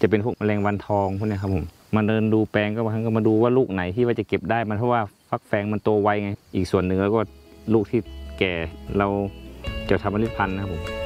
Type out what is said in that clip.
จะเป็นพวกแมลงวันทองพวกนี้ครับผมมาเดินดูแปลงก็บางครั้งก็มาดูว่าลูกไหนที่ว่าจะเก็บได้มันเพราะว่าฟักแฟงมันโตไวไงอีกส่วนหนึ่งแล้วก็ลูกที่แก่เราจะทำเมล็ดพันธุ์นะครับผม